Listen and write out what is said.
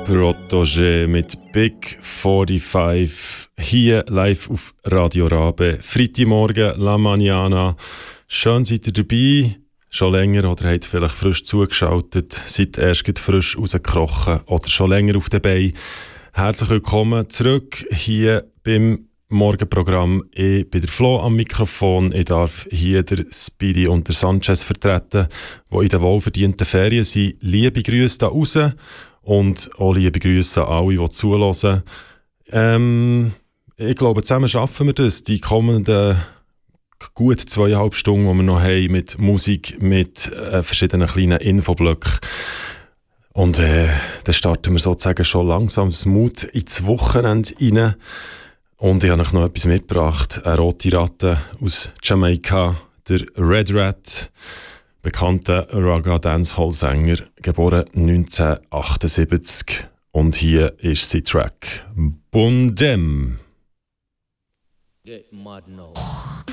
Protégé mit Big 45 hier live auf Radio Rabe. Freitagmorgen, La Mañana. Schön seid ihr dabei. Schon länger oder habt vielleicht frisch zugeschaltet, seid erst frisch rausgekrochen oder schon länger auf den Beinen. Herzlich willkommen zurück hier beim Morgenprogramm. Ich bin der Flo am Mikrofon. Ich darf hier der Speedy und der Sanchez vertreten, die in den wohlverdienten Ferien sind. Liebe Grüße da raus und auch liebe Grüße an alle, die zuhören. Ich glaube, zusammen schaffen wir das, die kommenden gut 2,5 Stunden, die wir noch haben, mit Musik, mit verschiedenen kleinen Infoblöcken. Und dann starten wir sozusagen schon langsam smooth ins Wochenende rein. Und ich habe euch noch etwas mitgebracht. Eine rote Ratte aus Jamaika, der Red Rat, bekannter Raga-Dancehall-Sänger, geboren 1978. Und hier ist sein Track Bundem. Get mad now.